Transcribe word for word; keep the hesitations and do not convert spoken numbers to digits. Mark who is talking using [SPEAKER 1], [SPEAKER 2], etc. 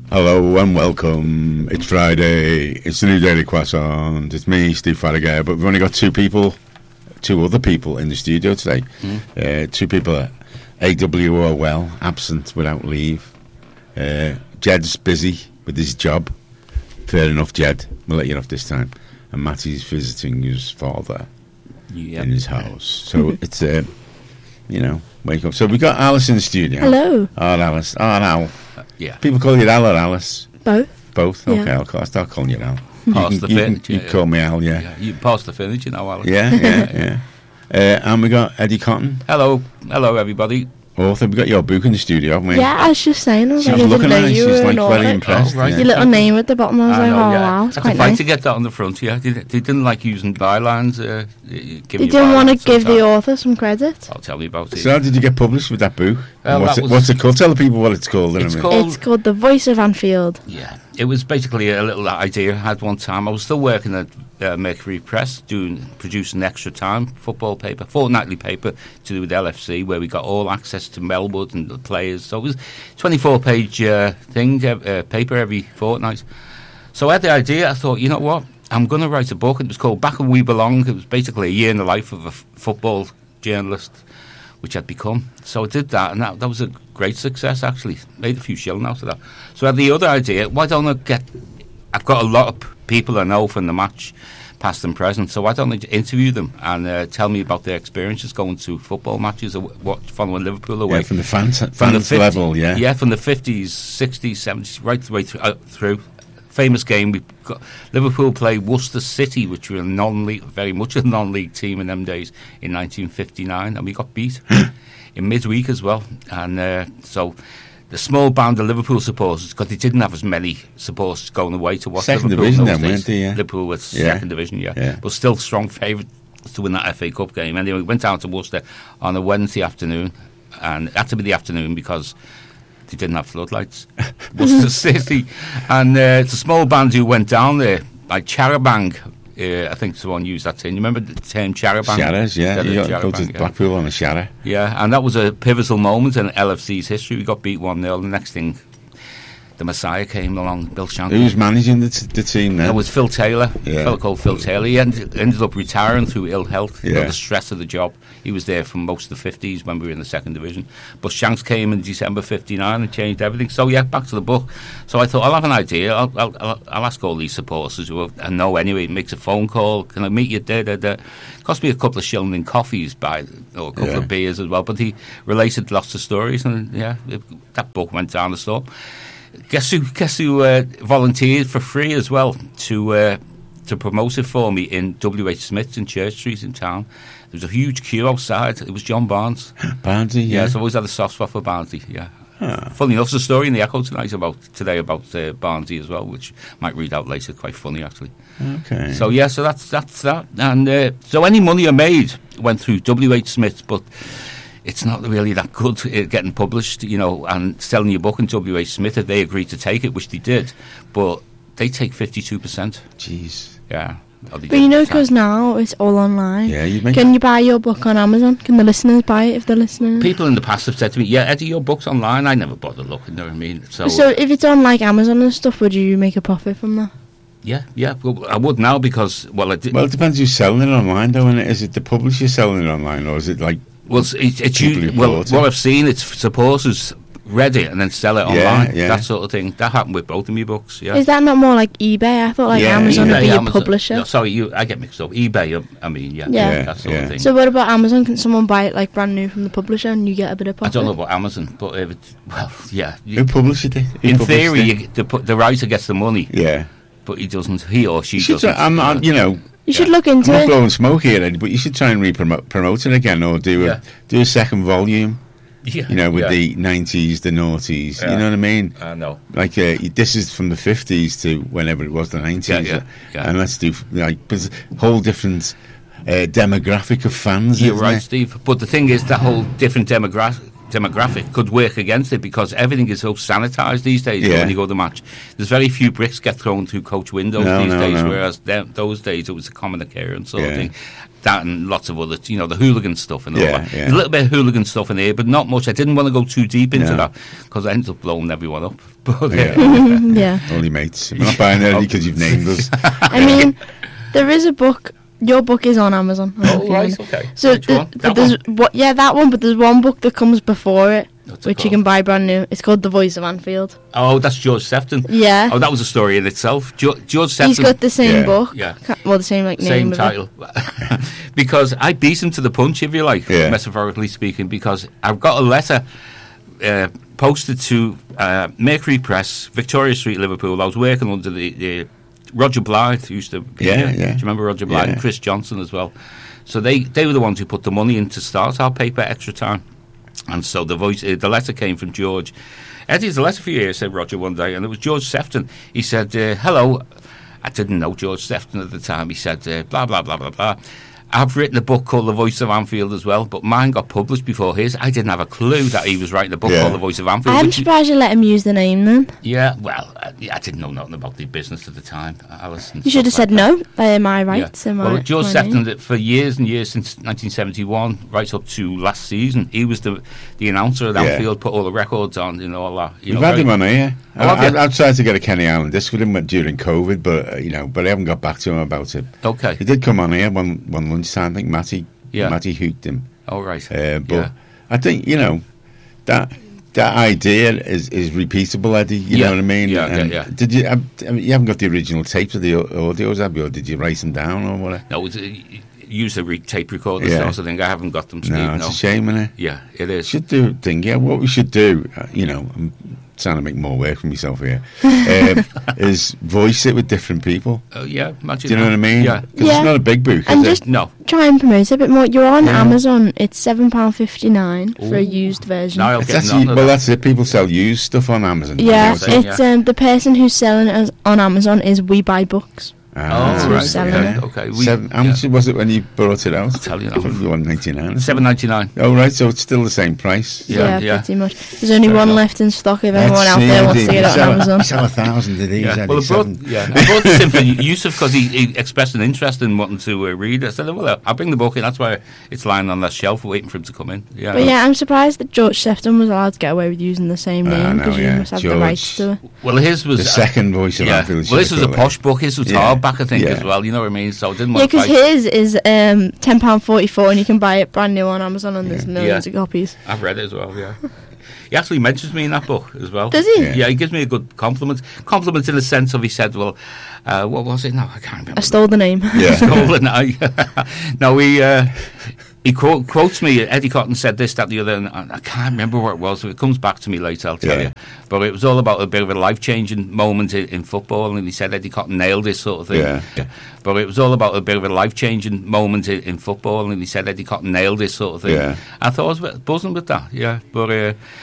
[SPEAKER 1] Hello and welcome. It's Friday. It's the new Daily Croissant. It's me, Steve Farragher, but we've only got two people, two other people in the studio today. Mm. Uh, two people at A W O L, absent without leave. Uh, Jed's busy with his job. Fair enough, Jed. We'll let you off this time. And Matty's visiting his father yep. in his house. So it's, uh, you know, wake up. So we got Alice in the studio.
[SPEAKER 2] Hello.
[SPEAKER 1] Oh, Alice. Oh, Al.
[SPEAKER 3] Uh, yeah.
[SPEAKER 1] People call you Al or Alice?
[SPEAKER 2] Both.
[SPEAKER 1] Both? Okay,
[SPEAKER 2] yeah.
[SPEAKER 1] I'll, call, I'll start calling you Al.
[SPEAKER 3] Pass
[SPEAKER 1] you
[SPEAKER 3] the
[SPEAKER 1] can,
[SPEAKER 3] furniture.
[SPEAKER 1] You, can, you call me Al, yeah.
[SPEAKER 3] yeah. You pass the furniture now, Alice.
[SPEAKER 1] Yeah, yeah, yeah. Uh, and we got Eddie Cotton.
[SPEAKER 3] Hello. Hello, everybody.
[SPEAKER 1] Author. We got your book in the studio, haven't we?
[SPEAKER 2] Yeah, I was just saying. I was
[SPEAKER 1] She's
[SPEAKER 2] like, I didn't know
[SPEAKER 1] nice.
[SPEAKER 2] you
[SPEAKER 1] She's
[SPEAKER 2] were
[SPEAKER 1] like
[SPEAKER 2] an
[SPEAKER 1] very
[SPEAKER 2] author.
[SPEAKER 1] impressed.
[SPEAKER 3] Oh, right.
[SPEAKER 1] Yeah.
[SPEAKER 2] Your little name at the bottom, I was
[SPEAKER 3] I
[SPEAKER 2] like,
[SPEAKER 3] know,
[SPEAKER 2] oh
[SPEAKER 3] yeah.
[SPEAKER 2] wow, it's
[SPEAKER 3] That's
[SPEAKER 2] quite
[SPEAKER 3] a fight
[SPEAKER 2] nice.
[SPEAKER 3] to get that on the front, yeah. They, they didn't like using bylines. Uh,
[SPEAKER 2] They didn't want to give the author some credit.
[SPEAKER 3] I'll tell you about it.
[SPEAKER 1] So how did you get published with that book?
[SPEAKER 3] Well,
[SPEAKER 1] what's,
[SPEAKER 3] that
[SPEAKER 1] it,
[SPEAKER 3] was-
[SPEAKER 1] what's it called? Tell the people what it's called.
[SPEAKER 3] It's
[SPEAKER 1] I mean.
[SPEAKER 3] called-
[SPEAKER 2] It's called The Voice of Anfield.
[SPEAKER 3] Yeah, it was basically a little idea I had one time. I was still working at uh, Mercury Press, doing producing Extra Time football paper, fortnightly paper to do with L F C, where we got all access to Melwood and the players. So it was twenty-four page uh, thing, uh, paper every fortnight. So I had the idea. I thought, you know what? I'm going to write a book. It was called Back and We Belong. It was basically a year in the life of a f- football journalist, which I'd become. So I did that, and that, that was a great success, actually. Made a few shilling out of that. So I had the other idea, why don't I get... I've got a lot of people I know from the match, past and present, so why don't I interview them and uh, tell me about their experiences going to football matches, or what, following Liverpool away.
[SPEAKER 1] Yeah, from the fans,
[SPEAKER 3] From
[SPEAKER 1] fans
[SPEAKER 3] the fifty
[SPEAKER 1] level, yeah.
[SPEAKER 3] Yeah, from the fifties, sixties, seventies, right the way through. Uh, through. Famous game, we got Liverpool played Worcester City, which were a non-league, very much a non-league team in them days, in nineteen fifty-nine, and we got beat in midweek as well. And uh, so the small band of Liverpool supporters, because they didn't have as many supporters going away to watch
[SPEAKER 1] Second
[SPEAKER 3] Liverpool.
[SPEAKER 1] division
[SPEAKER 3] in those
[SPEAKER 1] then,
[SPEAKER 3] days.
[SPEAKER 1] weren't they, yeah?
[SPEAKER 3] Liverpool was
[SPEAKER 1] Yeah.
[SPEAKER 3] second division, yeah.
[SPEAKER 1] Yeah.
[SPEAKER 3] But still strong favourite to win that F A Cup game. Anyway, we went down to Worcester on a Wednesday afternoon, and it had to be the afternoon because they didn't have floodlights. Worcester City. And uh, it's a small band who went down there, like Charabang. Uh, I think someone used that term. You remember the term Charabang?
[SPEAKER 1] Sharas, yeah.
[SPEAKER 3] the
[SPEAKER 1] You got to go to
[SPEAKER 3] Charabang, yeah.
[SPEAKER 1] Blackpool on a Shara.
[SPEAKER 3] Yeah, and that was a pivotal moment in L F C's history. We got beat one nil. The next thing, the Messiah came along, Bill Shankly.
[SPEAKER 1] Who was managing the, t- the team then?
[SPEAKER 3] It was Phil Taylor,
[SPEAKER 1] Yeah.
[SPEAKER 3] a fellow called Phil Taylor. He ended, ended up retiring through ill health, you know,
[SPEAKER 1] Yeah.
[SPEAKER 3] the stress of the job. He was there from most of the fifties when we were in the second division. But Shanks came in December fifty-nine and changed everything. So, yeah, back to the book. So I thought, I'll have an idea. I'll, I'll, I'll, I'll ask all these supporters who I know anyway, makes a phone call. Can I meet you there? there, there? It cost me a couple of shilling in coffees, by, or a couple
[SPEAKER 1] Yeah.
[SPEAKER 3] of beers as well. But he related lots of stories, and, yeah, it, that book went down the store. Guess who? Guess who uh, volunteered for free as well to uh, to promote it for me in W H Smith's in Church Street in town. There was a huge queue outside. It was John Barnes.
[SPEAKER 1] Barnsley, yeah.
[SPEAKER 3] Yeah, so I've always had a soft spot for Barnsley. Yeah.
[SPEAKER 1] Ah.
[SPEAKER 3] Funny enough, there's a story in the Echo tonight about today about uh, Barnsley as well, which I might read out later. Quite funny actually.
[SPEAKER 1] Okay.
[SPEAKER 3] So yeah, so that's that's that. And uh, so any money I made went through W H Smith, but it's not really that good uh, getting published, you know, and selling your book in W H Smith if they agreed to take it, which they did. But they take fifty-two percent.
[SPEAKER 1] Jeez.
[SPEAKER 3] Yeah. Oh, they
[SPEAKER 2] But
[SPEAKER 3] did.
[SPEAKER 2] you know, because now it's all online.
[SPEAKER 1] Yeah, you make...
[SPEAKER 2] Can you buy your book on Amazon? Can the listeners buy it if they're listening?
[SPEAKER 3] People in the past have said to me, yeah, Eddie, your book's online. I never bother looking, you know what I mean? So,
[SPEAKER 2] So if it's on like Amazon and stuff, would you make a profit from that?
[SPEAKER 3] yeah, yeah, well, I would now because, well, I did.
[SPEAKER 1] Well, it depends who's selling it online, though, isn't it? Is it the publisher selling it online, or is it like...
[SPEAKER 3] Well, it's, it's, it's
[SPEAKER 1] People
[SPEAKER 3] you,
[SPEAKER 1] who
[SPEAKER 3] well,
[SPEAKER 1] bought
[SPEAKER 3] what
[SPEAKER 1] it.
[SPEAKER 3] I've seen, it's supporters read it and then sell it
[SPEAKER 1] Yeah,
[SPEAKER 3] online,
[SPEAKER 1] yeah.
[SPEAKER 3] that sort of thing. That happened with both of my books, yeah.
[SPEAKER 2] Is that not more like eBay? I thought like
[SPEAKER 1] Yeah,
[SPEAKER 2] Amazon would
[SPEAKER 3] eBay,
[SPEAKER 2] be a
[SPEAKER 3] Amazon-
[SPEAKER 2] publisher.
[SPEAKER 3] No, sorry, you, I get mixed up. eBay, um, I mean, yeah,
[SPEAKER 2] Yeah.
[SPEAKER 3] that sort
[SPEAKER 1] Yeah.
[SPEAKER 3] of thing.
[SPEAKER 2] So what about Amazon? Can someone buy it like brand new from the publisher and you get a bit of
[SPEAKER 3] I
[SPEAKER 2] profit?
[SPEAKER 3] don't know about Amazon, but if it's, well, yeah. You,
[SPEAKER 1] Who published it? Who
[SPEAKER 3] in
[SPEAKER 1] published
[SPEAKER 3] theory,
[SPEAKER 1] it?
[SPEAKER 3] you, the, the writer gets the money,
[SPEAKER 1] Yeah.
[SPEAKER 3] but he doesn't, he or she
[SPEAKER 1] You should
[SPEAKER 3] doesn't.
[SPEAKER 1] try, I'm, I'm, you know...
[SPEAKER 2] You should
[SPEAKER 3] Yeah.
[SPEAKER 2] look
[SPEAKER 1] I'm
[SPEAKER 2] into
[SPEAKER 1] not
[SPEAKER 2] it.
[SPEAKER 1] blowing smoke here, Eddie, but you should try and re-promote promote it again, or do a
[SPEAKER 3] Yeah.
[SPEAKER 1] do a second volume.
[SPEAKER 3] Yeah,
[SPEAKER 1] You know, with
[SPEAKER 3] yeah.
[SPEAKER 1] the nineties, the noughties.
[SPEAKER 3] Yeah.
[SPEAKER 1] You know what I mean?
[SPEAKER 3] I know.
[SPEAKER 1] Like uh, this is from the fifties to whenever it was the nineties,
[SPEAKER 3] Yeah, yeah, yeah.
[SPEAKER 1] and let's do like there's a whole different uh, demographic of fans.
[SPEAKER 3] You're
[SPEAKER 1] isn't
[SPEAKER 3] right,
[SPEAKER 1] there?
[SPEAKER 3] Steve. But the thing is, that whole different demogra- demographic could work against it because everything is so sanitised these days.
[SPEAKER 1] Yeah.
[SPEAKER 3] When you go to the match, there's very few bricks get thrown through coach windows
[SPEAKER 1] No,
[SPEAKER 3] these
[SPEAKER 1] no,
[SPEAKER 3] days,
[SPEAKER 1] no.
[SPEAKER 3] whereas them, those days it was a common occurrence sort of
[SPEAKER 1] Yeah.
[SPEAKER 3] thing. That and lots of other, you know, the hooligan stuff and all
[SPEAKER 1] Yeah,
[SPEAKER 3] that.
[SPEAKER 1] yeah.
[SPEAKER 3] There's a little bit of hooligan stuff in here, but not much. I didn't want to go too deep into
[SPEAKER 1] No.
[SPEAKER 3] that because I ended up blowing everyone up. But uh,
[SPEAKER 1] Yeah.
[SPEAKER 2] yeah.
[SPEAKER 1] Only mates. We're not buying it because you've named us.
[SPEAKER 2] I mean, there is a book. Your book is on Amazon. I'm
[SPEAKER 3] Oh,
[SPEAKER 2] looking
[SPEAKER 3] right,
[SPEAKER 2] at it.
[SPEAKER 3] okay.
[SPEAKER 2] So,
[SPEAKER 3] Which
[SPEAKER 2] th-
[SPEAKER 3] one?
[SPEAKER 2] but
[SPEAKER 3] That
[SPEAKER 2] there's what? Yeah, that one. But there's one book that comes before it,
[SPEAKER 3] What's it
[SPEAKER 2] which you
[SPEAKER 3] called?
[SPEAKER 2] can buy brand new. It's called The Voice of Anfield.
[SPEAKER 3] Oh, that's George Sefton.
[SPEAKER 2] Yeah.
[SPEAKER 3] Oh, that was a story in itself. Jo- George Sefton.
[SPEAKER 2] He's got the same
[SPEAKER 1] Yeah.
[SPEAKER 2] book.
[SPEAKER 3] Yeah.
[SPEAKER 2] Ca- Well, the same like name.
[SPEAKER 3] Same
[SPEAKER 2] of it.
[SPEAKER 3] title. Because I beat him to the punch, if you like,
[SPEAKER 1] Yeah.
[SPEAKER 3] metaphorically speaking, because I've got a letter uh, posted to uh, Mercury Press, Victoria Street, Liverpool. I was working under the, the Roger Blythe, who used to be
[SPEAKER 1] Yeah,
[SPEAKER 3] here.
[SPEAKER 1] yeah.
[SPEAKER 3] Do you remember Roger Blythe?
[SPEAKER 1] Yeah.
[SPEAKER 3] And Chris Johnson as well. So they, they were the ones who put the money in to start our paper Extra Time. And so the voice, uh, the letter came from George. Eddie, there's a letter for you here, said Roger one day, and it was George Sefton. He said, uh, hello. I didn't know George Sefton at the time. He said, uh, blah, blah, blah, blah, blah. I've written a book called The Voice of Anfield as well, but mine got published before his. I didn't have a clue that he was writing a book
[SPEAKER 1] Yeah.
[SPEAKER 3] called The Voice of Anfield.
[SPEAKER 2] I'm
[SPEAKER 3] which he-
[SPEAKER 2] surprised you let him use the name then.
[SPEAKER 3] yeah, well, I, I didn't know nothing about the business at the time, Alice. and
[SPEAKER 2] You should have
[SPEAKER 3] stuff
[SPEAKER 2] said
[SPEAKER 3] like that.
[SPEAKER 2] no. They're my
[SPEAKER 3] Yeah.
[SPEAKER 2] rights. and my,
[SPEAKER 3] Well, George
[SPEAKER 2] my
[SPEAKER 3] Sefton,
[SPEAKER 2] name.
[SPEAKER 3] that for years and years since nineteen seventy-one, right up to last season, he was the the announcer at
[SPEAKER 1] Yeah.
[SPEAKER 3] Anfield, put all the records on and all that. You
[SPEAKER 1] We've
[SPEAKER 3] know,
[SPEAKER 1] had
[SPEAKER 3] very-
[SPEAKER 1] him on here.
[SPEAKER 3] Oh, have
[SPEAKER 1] I,
[SPEAKER 3] you?
[SPEAKER 1] I, I've tried to get a Kenny Allen disc with him during COVID, but uh, you know, but I haven't got back to him about it.
[SPEAKER 3] Okay.
[SPEAKER 1] He did come on here one one lunchtime. I think Matty,
[SPEAKER 3] Yeah.
[SPEAKER 1] Matty hooked him.
[SPEAKER 3] All right.
[SPEAKER 1] Uh, but
[SPEAKER 3] Yeah.
[SPEAKER 1] I think you know that that idea is, is repeatable, Eddie. You
[SPEAKER 3] Yeah.
[SPEAKER 1] know what I mean?
[SPEAKER 3] Yeah, yeah,
[SPEAKER 1] And
[SPEAKER 3] yeah.
[SPEAKER 1] Did you? I mean, you haven't got the original tapes of the au- audios, have you? Or did you write them down or whatever?
[SPEAKER 3] No, it's, uh, use a re- tape recorder
[SPEAKER 1] Yeah.
[SPEAKER 3] sort of thing. I haven't got them, Steve.
[SPEAKER 1] No,
[SPEAKER 3] No,
[SPEAKER 1] it's a shame, isn't it?
[SPEAKER 3] Yeah, it is.
[SPEAKER 1] Should do a thing. Yeah, what we should do, uh, you know, I'm trying to make more work for myself here, um, is voice it with different people.
[SPEAKER 3] Uh, yeah, imagine.
[SPEAKER 1] Do you know
[SPEAKER 3] that.
[SPEAKER 1] what I mean?
[SPEAKER 3] Yeah.
[SPEAKER 1] 'Cause
[SPEAKER 2] Yeah.
[SPEAKER 1] it's not a big book,
[SPEAKER 2] And
[SPEAKER 1] is
[SPEAKER 2] just
[SPEAKER 1] it?
[SPEAKER 3] No.
[SPEAKER 2] try and promote it a bit more. You're on
[SPEAKER 1] Yeah.
[SPEAKER 2] Amazon. It's seven pound fifty nine for a
[SPEAKER 3] Ooh.
[SPEAKER 2] used version.
[SPEAKER 3] Now I'll
[SPEAKER 1] It's
[SPEAKER 3] get
[SPEAKER 1] actually,
[SPEAKER 3] nothing of
[SPEAKER 1] well,
[SPEAKER 3] that.
[SPEAKER 1] that's it. People sell used stuff on Amazon. you know
[SPEAKER 2] Yeah,
[SPEAKER 1] what I'm saying?
[SPEAKER 2] it's um, the person who's selling it as- on Amazon is We Buy Books.
[SPEAKER 1] Ah,
[SPEAKER 3] Oh,
[SPEAKER 2] who's
[SPEAKER 3] right.
[SPEAKER 2] selling
[SPEAKER 3] Okay.
[SPEAKER 2] it.
[SPEAKER 3] okay. We,
[SPEAKER 1] Seven, how
[SPEAKER 3] yeah.
[SPEAKER 1] much was it when you brought it out?
[SPEAKER 3] I'll tell you now.
[SPEAKER 1] Probably one ninety-nine.
[SPEAKER 3] Seven ninety nine.
[SPEAKER 1] Oh, right, so it's still the same price.
[SPEAKER 3] Yeah,
[SPEAKER 2] Yeah,
[SPEAKER 3] yeah.
[SPEAKER 2] pretty much. There's only
[SPEAKER 3] Fair
[SPEAKER 2] one
[SPEAKER 3] enough.
[SPEAKER 2] left in stock if
[SPEAKER 1] Let's
[SPEAKER 2] anyone out
[SPEAKER 1] see,
[SPEAKER 2] there wants to
[SPEAKER 1] Eddie.
[SPEAKER 2] get it
[SPEAKER 1] Sell
[SPEAKER 2] on
[SPEAKER 1] a-
[SPEAKER 2] Amazon.
[SPEAKER 1] Sell a thousand of these,
[SPEAKER 3] Yeah.
[SPEAKER 1] Eddie,
[SPEAKER 3] Well, I brought,
[SPEAKER 1] seven.
[SPEAKER 3] yeah, I brought this in for Yusuf because he, he expressed an interest in wanting to uh, read it. I said, well, I'll bring the book in. That's why it's lying on that shelf waiting for him to come in. Yeah.
[SPEAKER 2] But yeah, I'm surprised that George Sefton was allowed to get away with using the same
[SPEAKER 1] Ah,
[SPEAKER 2] name
[SPEAKER 1] no,
[SPEAKER 2] because you
[SPEAKER 1] yeah.
[SPEAKER 2] must have
[SPEAKER 1] George.
[SPEAKER 2] the rights to it.
[SPEAKER 3] Well, his was
[SPEAKER 1] The second voice of
[SPEAKER 3] yeah.
[SPEAKER 1] Anfield.
[SPEAKER 3] Well, this was a
[SPEAKER 1] should I call
[SPEAKER 3] posh book. His was
[SPEAKER 1] Yeah.
[SPEAKER 3] hardback, I think,
[SPEAKER 1] Yeah.
[SPEAKER 3] as well. You know what I mean? So I didn't
[SPEAKER 2] Yeah,
[SPEAKER 3] want to
[SPEAKER 2] because
[SPEAKER 3] fight.
[SPEAKER 2] his is um, ten pound forty-four and you can buy it brand new on Amazon and there's
[SPEAKER 1] Yeah.
[SPEAKER 2] millions
[SPEAKER 3] Yeah.
[SPEAKER 2] of copies.
[SPEAKER 3] I've read it as well. Yeah. He actually mentions me in that book as well.
[SPEAKER 2] Does he?
[SPEAKER 1] Yeah.
[SPEAKER 3] Yeah, he gives me a good compliment. Compliment in the sense of he said, "Well, uh, what was it? No, I can't remember."
[SPEAKER 2] I stole the name.
[SPEAKER 1] it? Yeah.
[SPEAKER 3] Stolen. I, no, he uh, he quote, quotes me. Eddie Cotton said this, that, the other, and I, I can't remember what it was. If it comes back to me later, I'll tell
[SPEAKER 1] Yeah.
[SPEAKER 3] you. But it was all about a bit of a life changing moment in, in football, and he said Eddie Cotton nailed this sort of thing.
[SPEAKER 1] Yeah.
[SPEAKER 3] But it was all about a bit of a life changing moment in, in football, and he said Eddie Cotton nailed this sort of thing.
[SPEAKER 1] Yeah.
[SPEAKER 3] I thought I was a bit buzzing with that. Yeah, but uh,